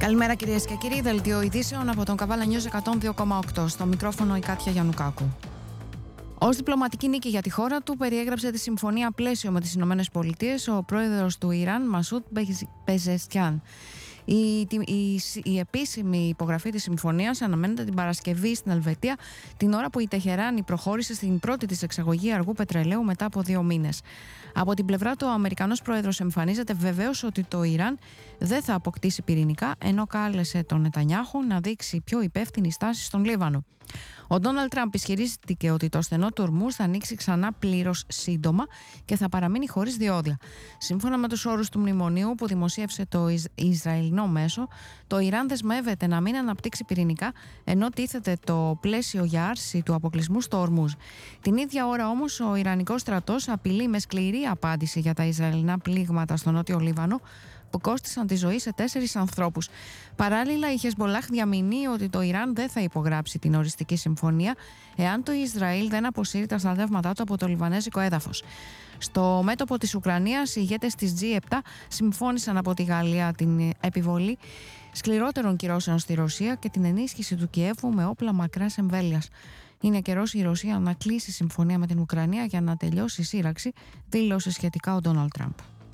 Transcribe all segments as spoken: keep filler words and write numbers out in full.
Καλημέρα κυρίες και κύριοι, δελτίο ειδήσεων από τον Καβάλα News εκατόν δύο κόμμα οκτώ. Στο μικρόφωνο η Κάτια Γιαννουκάκου. Ως διπλωματική νίκη για τη χώρα του, περιέγραψε τη συμφωνία πλαίσιο με τις Ηνωμένες Πολιτείες ο πρόεδρος του Ιράν, Μασούντ Πεζεστιάν. Η, η, η επίσημη υπογραφή της συμφωνίας αναμένεται την Παρασκευή στην Ελβετία, την ώρα που η Τεχεράνη προχώρησε στην πρώτη της εξαγωγή αργού πετρελαίου μετά από δύο μήνες. Από την πλευρά του, ο Αμερικανός πρόεδρος εμφανίζεται βεβαίως ότι το Ιράν δεν θα αποκτήσει πυρηνικά, ενώ κάλεσε τον Νετανιάχου να δείξει πιο υπεύθυνη στάση στον Λίβανο. Ο Ντόναλντ Τραμπ ισχυρίστηκε ότι το στενό του Ορμούζ θα ανοίξει ξανά πλήρως σύντομα και θα παραμείνει χωρίς διόδια. Σύμφωνα με τους όρους του μνημονίου που δημοσίευσε το Ισ... Ισραηλινό μέσο, το Ιράν δεσμεύεται να μην αναπτύξει πυρηνικά, ενώ τίθεται το πλαίσιο για άρση του αποκλεισμού στο Ορμούζ. Την ίδια ώρα όμως, ο Ιρανικός στρατός απειλεί με σκληρή απάντηση για τα Ισραηλινά πλήγματα στο νότιο Λίβανο, που κόστησαν τη ζωή σε τέσσερις ανθρώπους. Παράλληλα, η Χεσμπολάχ διαμηνύει ότι το Ιράν δεν θα υπογράψει την οριστική συμφωνία εάν το Ισραήλ δεν αποσύρει τα στρατεύματά του από το λιβανέζικο έδαφος. Στο μέτωπο της Ουκρανίας, οι ηγέτες της τζι επτά συμφώνησαν από τη Γαλλία την επιβολή σκληρότερων κυρώσεων στη Ρωσία και την ενίσχυση του Κιέβου με όπλα μακράς εμβέλειας. Είναι καιρός η Ρωσία να κλείσει συμφωνία με την Ουκρανία για να τελειώσει η σύραξη, δήλωσε σχετικά ο Ντόναλντ Τραμπ.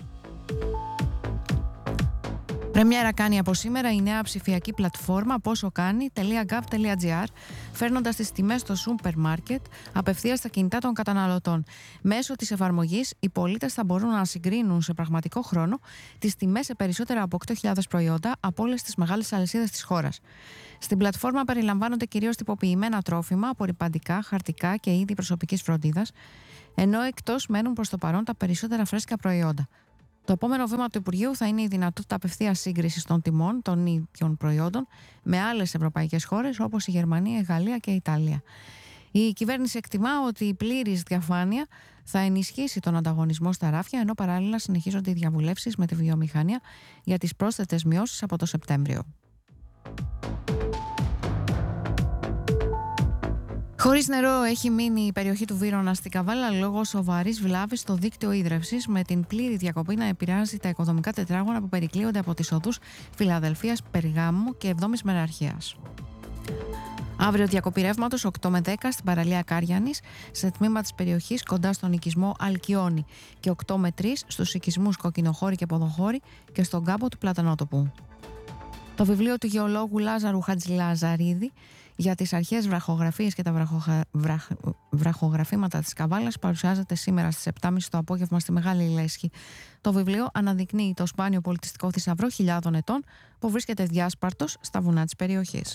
Πρεμιέρα κάνει από σήμερα η νέα ψηφιακή πλατφόρμα πόσοκάνει.gov.gr, φέρνοντας τις τιμές στο σούπερ μάρκετ απευθείας στα κινητά των καταναλωτών. Μέσω της εφαρμογής, οι πολίτες θα μπορούν να συγκρίνουν σε πραγματικό χρόνο τις τιμές σε περισσότερα από οκτώ χιλιάδες προϊόντα από όλες τις μεγάλες αλυσίδες της χώρας. Στην πλατφόρμα περιλαμβάνονται κυρίως τυποποιημένα τρόφιμα, απορρυπαντικά, χαρτικά και είδη προσωπικής φροντίδας, ενώ εκτός μένουν προς το παρόν τα περισσότερα φρέσκα προϊόντα. Το επόμενο βήμα του Υπουργείου θα είναι η δυνατότητα απευθείας σύγκρισης των τιμών των ίδιων προϊόντων με άλλες ευρωπαϊκές χώρες όπως η Γερμανία, η Γαλλία και η Ιταλία. Η κυβέρνηση εκτιμά ότι η πλήρης διαφάνεια θα ενισχύσει τον ανταγωνισμό στα ράφια, ενώ παράλληλα συνεχίζονται οι διαβουλεύσεις με τη βιομηχανία για τις πρόσθετες μειώσεις από το Σεπτέμβριο. Χωρίς νερό έχει μείνει η περιοχή του Βύρωνα στην Καβάλα λόγω σοβαρής βλάβης στο δίκτυο ίδρευσης, με την πλήρη διακοπή να επηρεάζει τα οικοδομικά τετράγωνα που περικλείονται από τις οδούς Φιλαδελφίας, Περγάμου και εβδόμης Μεραρχίας. Αύριο διακοπή ρεύματος οκτώ με δέκα στην παραλία Κάριανης, σε τμήμα της περιοχής κοντά στον οικισμό Αλκιόνι, και οκτώ με τρεις στους οικισμούς Κοκκινοχώρη και Ποδοχώρη και στον κάμπο του Πλατανότοπου. Το βιβλίο του γεωλόγου Λάζαρου Χατζηλαζαρίδη για τις αρχαίες βραχογραφίες και τα βραχογα... βραχ... βραχογραφήματα της Καβάλας παρουσιάζεται σήμερα στις επτά και μισή το απόγευμα στη Μεγάλη Λέσχη. Το βιβλίο αναδεικνύει το σπάνιο πολιτιστικό θησαυρό χιλιάδων ετών που βρίσκεται διάσπαρτος στα βουνά της περιοχής.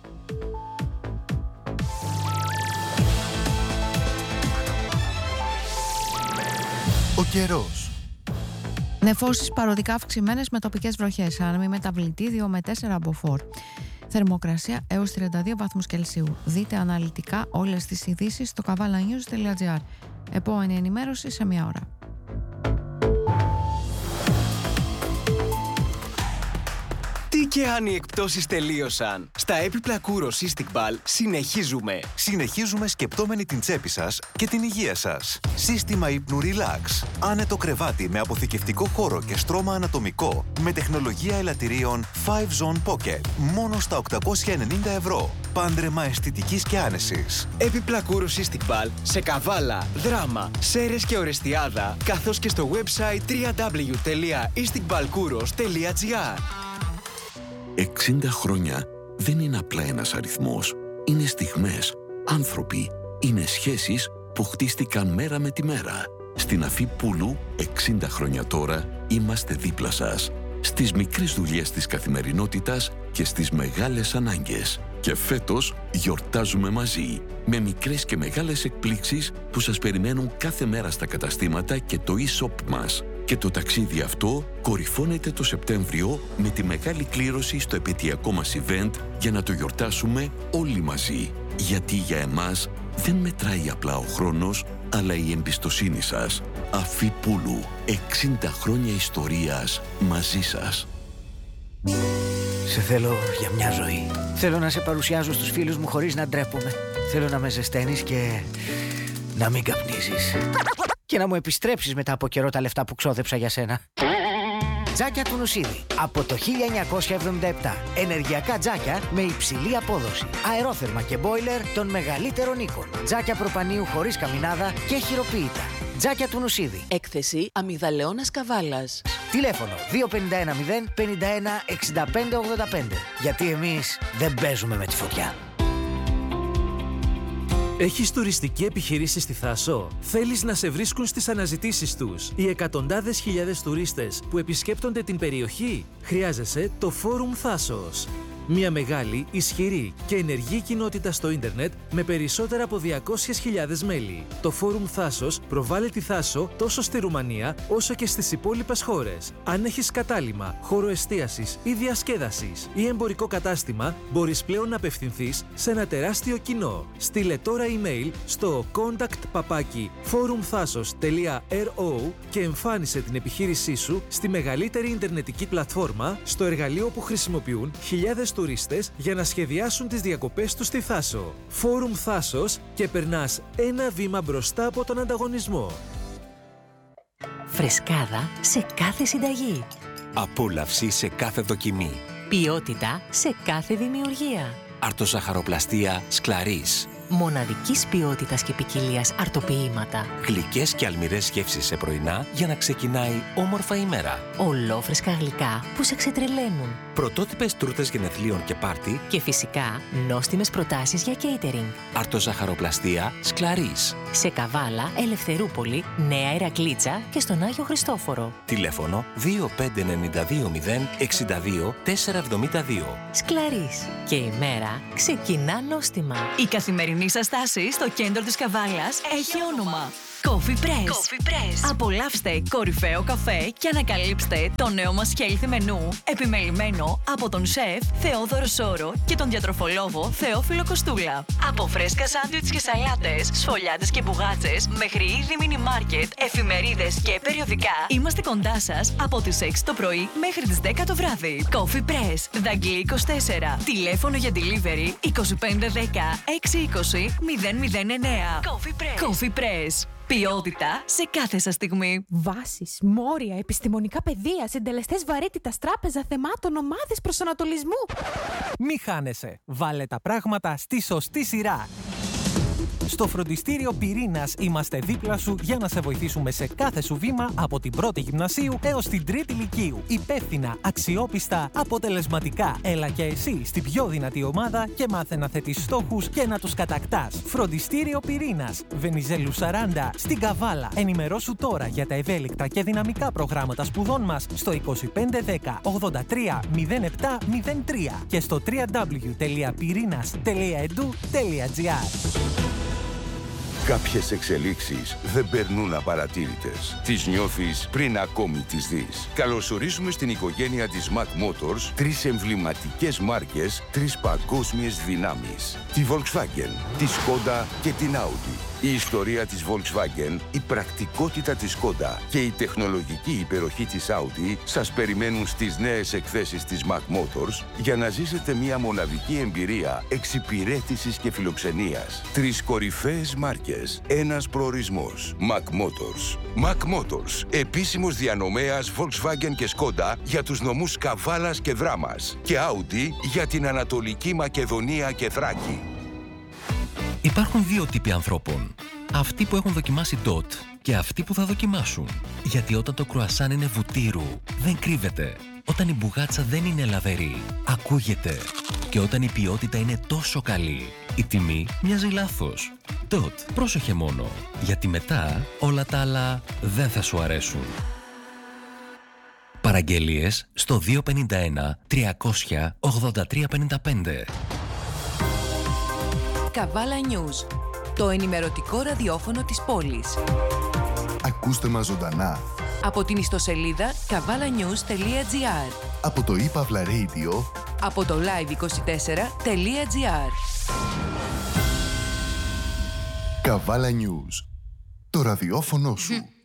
Ο καιρός. Νεφώσεις παροδικά αυξημένες με τοπικές βροχές, άνεμη μεταβλητή δύο με τέσσερα μποφόρ. Θερμοκρασία έως τριάντα δύο βαθμούς Κελσίου. Δείτε αναλυτικά όλες τις ειδήσεις στο καβάλα νιους τελεία τζι άρ. Επόμενη ενημέρωση σε μία ώρα. Τι και αν οι εκπτώσεις τελείωσαν. Στα έπιπλα Κούρο Cystic Ball συνεχίζουμε. Συνεχίζουμε σκεπτόμενοι την τσέπη σας και την υγεία σας. Σύστημα ύπνου Relax. Άνετο κρεβάτι με αποθηκευτικό χώρο και στρώμα ανατομικό. Με τεχνολογία ελαττηρίων φάιβ Zone Pocket. Μόνο στα οκτακόσια ενενήντα ευρώ. Πάντρεμα αισθητικής και άνεσης. Έπιπλα Κούρο Cystic Ball σε Καβάλα, Δράμα, Σέρρες και Ορεστιάδα, καθώς και στο website double-u double-u double-u τελεία isticballkouros τελεία τζι άρ. εξήντα χρόνια δεν είναι απλά ένας αριθμός. Είναι στιγμές, άνθρωποι, είναι σχέσεις που χτίστηκαν μέρα με τη μέρα. Στην Αφή Πούλου, εξήντα χρόνια τώρα, είμαστε δίπλα σας. Στις μικρές δουλειές της καθημερινότητας και στις μεγάλες ανάγκες. Και φέτος γιορτάζουμε μαζί, με μικρές και μεγάλες εκπλήξεις που σας περιμένουν κάθε μέρα στα καταστήματα και το e-shop μας. Και το ταξίδι αυτό κορυφώνεται το Σεπτέμβριο με τη μεγάλη κλήρωση στο επαιτειακό μας event για να το γιορτάσουμε όλοι μαζί. Γιατί για εμάς δεν μετράει απλά ο χρόνος, αλλά η εμπιστοσύνη σας. Αφή Πούλου, εξήντα χρόνια ιστορίας μαζί σας. Σε θέλω για μια ζωή. Θέλω να σε παρουσιάζω στους φίλους μου χωρίς να ντρέπομαι. Θέλω να με ζεσταίνεις και να μην καπνίζεις. Και να μου επιστρέψεις μετά από καιρό τα λεφτά που ξόδεψα για σένα. Τζάκια του Νουσίδη. Από το χίλια εννιακόσια εβδομήντα επτά. Ενεργειακά τζάκια με υψηλή απόδοση. Αερόθερμα και μπόιλερ των μεγαλύτερων οίκων. Τζάκια προπανίου χωρίς καμινάδα και χειροποίητα. Τζάκια του Νουσίδη. Έκθεση αμυγδαλαιώνας Καβάλας. Τηλέφωνο δύο πέντε ένα μηδέν πενήντα ένα εξήντα πέντε ογδόντα πέντε. Γιατί εμείς δεν παίζουμε με τη φωτιά. Έχεις τουριστική επιχειρήση στη Θάσο? Θέλεις να σε βρίσκουν στις αναζητήσεις τους οι εκατοντάδες χιλιάδες τουρίστες που επισκέπτονται την περιοχή? Χρειάζεσαι το Φόρουμ Θάσος. Μια μεγάλη, ισχυρή και ενεργή κοινότητα στο ίντερνετ με περισσότερα από διακόσιες χιλιάδες μέλη. Το Φόρουμ Θάσος προβάλλει τη Θάσο τόσο στη Ρουμανία όσο και στις υπόλοιπες χώρες. Αν έχεις κατάλημα, χώρο εστίασης ή διασκέδασης ή εμπορικό κατάστημα, μπορείς πλέον να απευθυνθείς σε ένα τεράστιο κοινό. Στείλε τώρα email στο contact παπάκι forumthasos τελεία ro και εμφάνισε την επιχείρησή σου στη μεγαλύτερη ιντερνετική πλατφόρμα, στο εργαλείο που χρησιμοποιούν χιλιάδες τουρίστες για να σχεδιάσουν τις διακοπές τους στη Θάσο. Φόρουμ Θάσος και περνάς ένα βήμα μπροστά από τον ανταγωνισμό. Φρεσκάδα σε κάθε συνταγή. Απόλαυση σε κάθε δοκιμή. Ποιότητα σε κάθε δημιουργία. Αρτοζαχαροπλαστία Σκλαρίς. Μοναδικής ποιότητας και ποικιλίας αρτοποιήματα. Γλυκές και αλμυρές γεύσεις σε πρωινά για να ξεκινάει όμορφα ημέρα. Ολόφρεσκα γλυκά που σε ξετρελαίνουν. Πρωτότυπες τούρτες γενεθλίων και πάρτι. Και φυσικά νόστιμες προτάσεις για catering. Αρτοζαχαροπλαστία Σκλαρίς. Σε Καβάλα, Ελευθερούπολη, Νέα Ηρακλήτσα και στον Άγιο Χριστόφορο. Τηλέφωνο δύο πέντε εννιά δύο μηδέν εξήντα δύο τετρακόσια εβδομήντα δύο. Σκλαρίς. Και η μέρα ξεκινά νόστιμα. Η καθημερινή σας στάση στο κέντρο της Καβάλας έχει όνομα Coffee Press. Coffee Press. Απολαύστε κορυφαίο καφέ και ανακαλύψτε το νέο μας healthy μενού, επιμελημένο από τον σεφ Θεόδωρο Σόρο και τον διατροφολόγο Θεόφιλο Κοστούλα. Από φρέσκα σάντουιτς και σαλάτες, σφολιάτες και μπουγάτσες, μέχρι είδη μίνι μάρκετ, εφημερίδες και περιοδικά, είμαστε κοντά σας από τις έξι το πρωί μέχρι τις δέκα το βράδυ. Coffee Press, Δαγκλή είκοσι τέσσερα. Τηλέφωνο για delivery είκοσι πέντε δέκα έξι είκοσι μηδέν μηδέν εννέα. Coffee Press. Coffee Press. Ποιότητα σε κάθε σας στιγμή. Βάσεις, μόρια, επιστημονικά πεδία, συντελεστές βαρύτητας, τράπεζα θεμάτων, ομάδες προσανατολισμού. Μη χάνεσαι. Βάλε τα πράγματα στη σωστή σειρά. Στο φροντιστήριο Πυρήνας είμαστε δίπλα σου για να σε βοηθήσουμε σε κάθε σου βήμα από την πρώτη γυμνασίου έως την τρίτη λυκείου. Υπεύθυνα, αξιόπιστα, αποτελεσματικά. Έλα και εσύ στην πιο δυνατή ομάδα και μάθε να θέτεις στόχους και να τους κατακτάς. Φροντιστήριο Πυρήνας, Βενιζέλου σαράντα, στην Καβάλα. Ενημερώσου τώρα για τα ευέλικτα και δυναμικά προγράμματα σπουδών μας στο είκοσι πέντε δέκα ογδόντα τρία μηδέν επτά μηδέν τρία και στο double-u double-u double-u τελεία πυρίnas τελεία e d u τελεία g r. Κάποιες εξελίξεις δεν περνούν απαρατήρητες. Τις νιώθεις πριν ακόμη τις δεις. Καλωσορίζουμε στην οικογένεια της Mac Motors τρεις εμβληματικές μάρκες, τρεις παγκόσμιες δυνάμεις. Τη Volkswagen, τη Skoda και την Audi. Η ιστορία της Volkswagen, η πρακτικότητα της Skoda και η τεχνολογική υπεροχή της Audi σας περιμένουν στις νέες εκθέσεις της Mac Motors για να ζήσετε μια μοναδική εμπειρία εξυπηρέτησης και φιλοξενίας. Τρεις κορυφαίες μάρκες, ένας προορισμός. Mac Motors. Mac Motors, επίσημος διανομέας Volkswagen και Skoda για τους νομούς Καβάλας και Δράμας και Audi για την Ανατολική Μακεδονία και Θράκη. Υπάρχουν δύο τύποι ανθρώπων. Αυτοί που έχουν δοκιμάσει ντοτ και αυτοί που θα δοκιμάσουν. Γιατί όταν το κρουασάν είναι βουτύρου, δεν κρύβεται. Όταν η μπουγάτσα δεν είναι λαβερή, ακούγεται. Και όταν η ποιότητα είναι τόσο καλή, η τιμή μοιάζει λάθος. Ντοτ, πρόσεχε μόνο. Γιατί μετά όλα τα άλλα δεν θα σου αρέσουν. Παραγγελίες στο δύο πέντε ένα τριακόσια ογδόντα τρία πενήντα πέντε. Καβάλα News, το ενημερωτικό ραδιόφωνο της πόλης. Ακούστε μας ζωντανά από την ιστοσελίδα καβάλα νιούς τελεία τζι άρ, από το ePavla Radio, από το live είκοσι τέσσερα τελεία τζι άρ. Καβάλα News, το ραδιόφωνο σου.